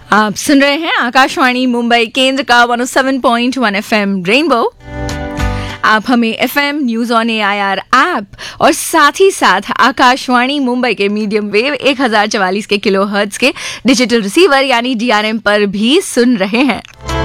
आप सुन रहे हैं आकाशवाणी मुंबई केंद्र का 107.1 एफएम रेनबो। आप हमें FM news on AIR app और साथ ही साथ आकाशवाणी मुंबई के मीडियम वेव 1044 के किलोहर्ट्ज के डिजिटल रिसीवर यानी डीआरएम पर भी सुन रहे हैं।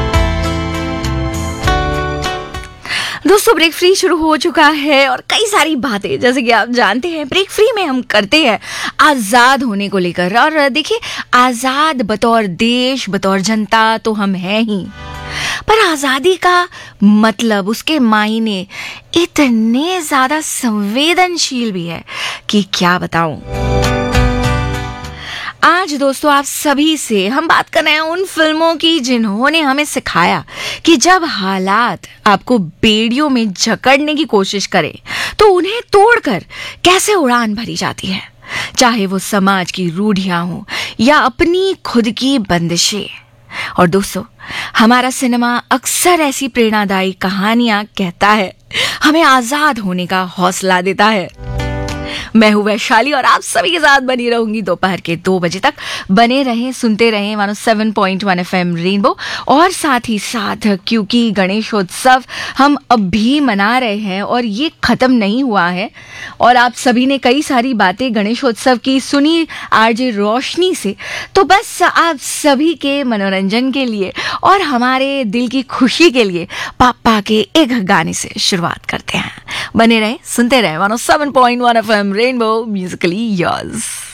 दोस्तों, ब्रेक फ्री शुरू हो चुका है और कई सारी बातें जैसे कि आप जानते हैं ब्रेक फ्री में हम करते हैं आज़ाद होने को लेकर। और देखिए, आज़ाद बतौर देश बतौर जनता तो हम हैं ही, पर आज़ादी का मतलब, उसके मायने इतने ज़्यादा संवेदनशील भी है कि क्या बताऊं। आज दोस्तों आप सभी से हम बात कर रहे हैं उन फिल्मों की जिन्होंने हमें सिखाया कि जब हालात आपको बेड़ियों में जकड़ने की कोशिश करें तो उन्हें तोड़कर कैसे उड़ान भरी जाती है, चाहे वो समाज की रूढ़ियां हो या अपनी खुद की बंदिशें। और दोस्तों, हमारा सिनेमा अक्सर ऐसी प्रेरणादायी कहानियां कहता है, हमें आजाद होने का हौसला देता है। मैं हूं वैशाली और आप सभी के साथ बनी रहूंगी दोपहर के 2 बजे तक। बने रहें, सुनते रहें 107.1 एफएम रेनबो। और साथ ही साथ, क्योंकि गणेशोत्सव हम अब भी मना रहे हैं और ये खत्म नहीं हुआ है, और आप सभी ने कई सारी बातें गणेशोत्सव की सुनी आरजे रोशनी से, तो बस आप सभी के मनोरंजन के लिए और हमारे दिल की खुशी के लिए पापा के एक गाने से शुरुआत करते हैं। बने रहें, सुनते रहें 107.1 एफएम रेनबो, म्यूजिकली योर्स।